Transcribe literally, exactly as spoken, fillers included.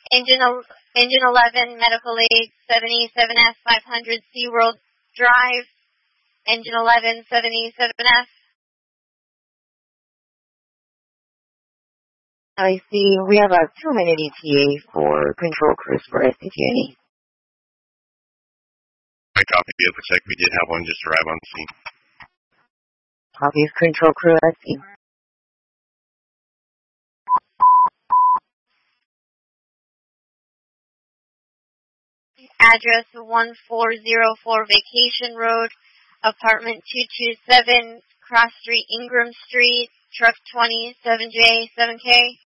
Engine, el- engine eleven, medical aid, seventy-seven F five hundred SeaWorld Drive. Engine eleven, seventy-seven F. I see. We have a two-minute E T A for control crews for S C T N E. I copy the Protect. We did have one just arrive on the scene. Copies control crew S C. Address one four zero four Vacation Road, apartment two two seven, Cross Street, Ingram Street, truck twenty, seven J, seven K.